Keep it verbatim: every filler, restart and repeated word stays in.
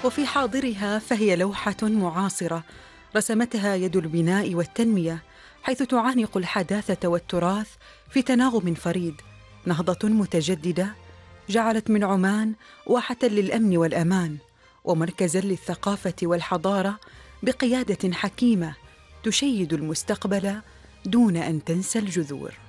وفي حاضرها فهي لوحة معاصرة رسمتها يد البناء والتنمية، حيث تعانق الحداثة والتراث في تناغم فريد. نهضة متجددة جعلت من عمان واحة للأمن والأمان، ومركزاً للثقافة والحضارة بقيادة حكيمة تشيد المستقبل دون أن تنسى الجذور.